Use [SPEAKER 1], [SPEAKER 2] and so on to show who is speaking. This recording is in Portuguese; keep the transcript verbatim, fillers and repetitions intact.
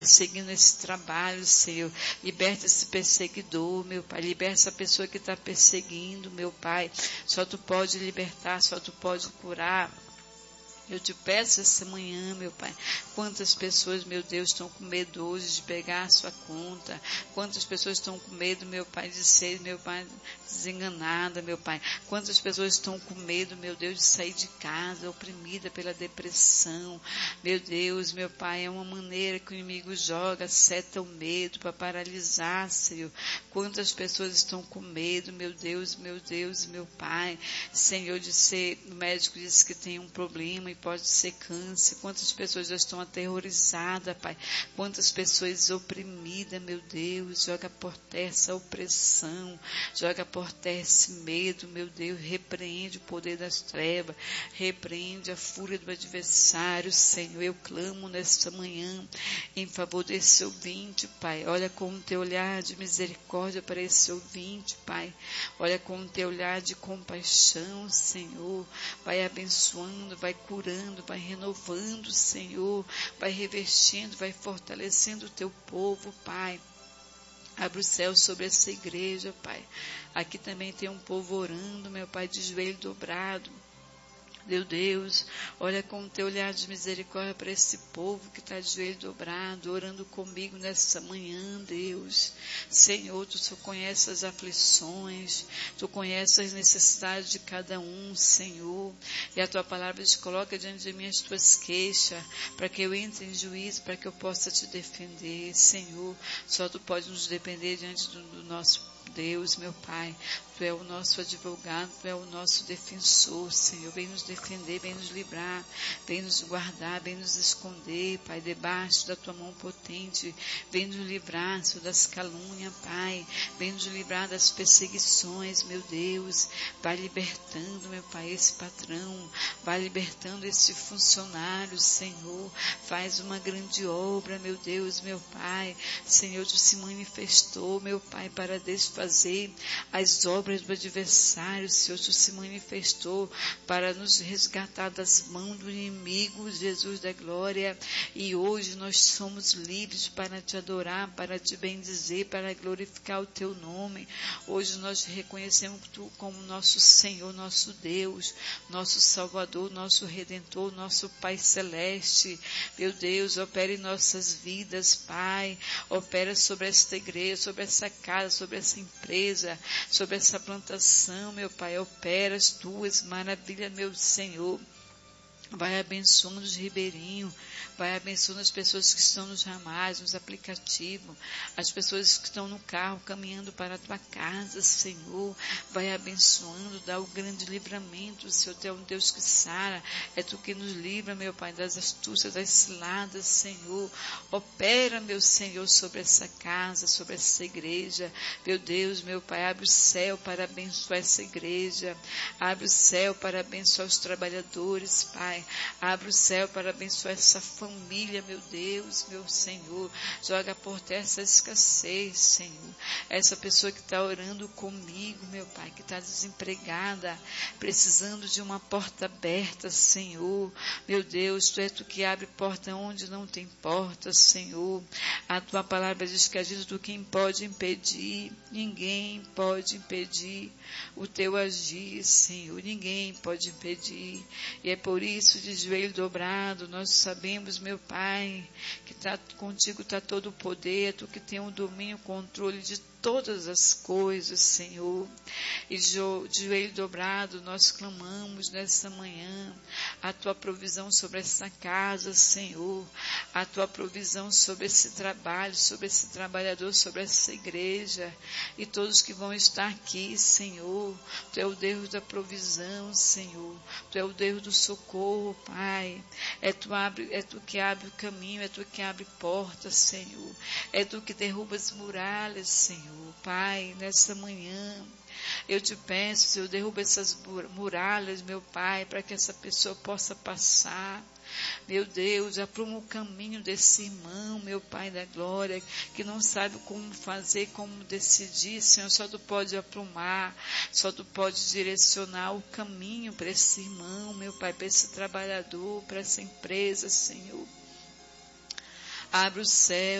[SPEAKER 1] perseguindo esse trabalho, Senhor. Liberta esse perseguidor, meu Pai. Liberta essa pessoa que está perseguindo, meu Pai. Só Tu pode libertar, só Tu pode curar. Eu te peço essa manhã, meu Pai, quantas pessoas, meu Deus, estão com medo hoje de pegar a sua conta, quantas pessoas estão com medo, meu Pai, de ser, meu Pai, desenganada, meu Pai, quantas pessoas estão com medo, meu Deus, de sair de casa, oprimida pela depressão, meu Deus, meu Pai, é uma maneira que o inimigo joga, seta o medo para paralisar, Senhor, quantas pessoas estão com medo, meu Deus, meu Deus, meu Pai, Senhor, de ser, o médico disse que tem um problema e pode ser câncer, quantas pessoas já estão aterrorizadas, Pai, quantas pessoas oprimidas, meu Deus, joga por terra essa opressão, joga por terra esse medo, meu Deus, repreende o poder das trevas, repreende a fúria do adversário, Senhor, eu clamo nesta manhã, em favor desse ouvinte, Pai, olha com o teu olhar de misericórdia para esse ouvinte, Pai, olha com o teu olhar de compaixão, Senhor, vai abençoando, vai curando, vai renovando, Senhor, vai revestindo, vai fortalecendo o teu povo, Pai. Abre o céu sobre essa igreja, Pai. Aqui também tem um povo orando, meu Pai, de joelho dobrado. Meu Deus, olha com o teu olhar de misericórdia para esse povo que está de joelho dobrado, orando comigo nessa manhã, Deus. Senhor, Tu só conheces as aflições, Tu conheces as necessidades de cada um, Senhor. E a Tua palavra te coloca diante de mim as Tuas queixas, para que eu entre em juízo, para que eu possa Te defender, Senhor. Só Tu pode nos defender diante do, do nosso Deus, meu Pai, Tu é o nosso advogado, Tu é o nosso defensor, Senhor, vem nos defender, vem nos livrar, vem nos guardar, vem nos esconder, Pai, debaixo da Tua mão potente, vem nos livrar, Senhor, das calúnias, Pai, vem nos livrar das perseguições, meu Deus, vai libertando, meu Pai, esse patrão, vai libertando esse funcionário, Senhor, faz uma grande obra, meu Deus, meu Pai, Senhor, Tu se manifestou, meu Pai, para desfazer fazer as obras do adversário, Senhor, Tu se manifestou para nos resgatar das mãos do inimigo, Jesus da glória, e hoje nós somos livres para Te adorar, para Te bendizer, para glorificar o Teu nome. Hoje nós reconhecemos Tu como nosso Senhor, nosso Deus, nosso Salvador, nosso Redentor, nosso Pai Celeste. Meu Deus, opera em nossas vidas, Pai, opera sobre esta igreja, sobre essa casa, sobre essa empresa, sobre essa plantação, meu Pai, opera as Tuas maravilhas, meu Senhor. Vai abençoando os ribeirinhos, vai abençoando as pessoas que estão nos ramais, nos aplicativos, as pessoas que estão no carro caminhando para a Tua casa, Senhor, vai abençoando, dá o grande livramento, Senhor, Tu é um Deus que sara, é Tu que nos livra, meu Pai, das astúcias, das ciladas, Senhor, opera, meu Senhor, sobre essa casa, sobre essa igreja, meu Deus, meu Pai, abre o céu para abençoar essa igreja, abre o céu para abençoar os trabalhadores, Pai, abre o céu para abençoar essa família, meu Deus, meu Senhor. Joga por terra essa escassez, Senhor. Essa pessoa que está orando comigo, meu Pai, que está desempregada, precisando de uma porta aberta, Senhor. Meu Deus, Tu é Tu que abre porta onde não tem porta, Senhor. A Tua palavra diz que agindo Tu quem pode impedir, ninguém pode impedir o Teu agir, Senhor. Ninguém pode impedir. E é por isso, de joelho dobrado, nós sabemos, meu Pai, que tá, contigo está todo o poder, Tu que tem o domínio, o controle de todas as coisas, Senhor. E de joelho dobrado, nós clamamos nessa manhã a Tua provisão sobre essa casa, Senhor, a Tua provisão sobre esse trabalho, sobre esse trabalhador, sobre essa igreja, e todos que vão estar aqui, Senhor. Tu é o Deus da provisão, Senhor. Tu é o Deus do socorro, Pai. É Tu, abre, é tu que abre o caminho, é Tu que abre portas, Senhor. É Tu que derruba as muralhas, Senhor. Pai, nessa manhã, eu Te peço, Senhor, derruba essas muralhas, meu Pai, para que essa pessoa possa passar. Meu Deus, apruma o caminho desse irmão, meu Pai da glória, que não sabe como fazer, como decidir, Senhor, só Tu pode aprumar, só Tu pode direcionar o caminho para esse irmão, meu Pai, para esse trabalhador, para essa empresa, Senhor. Abra o céu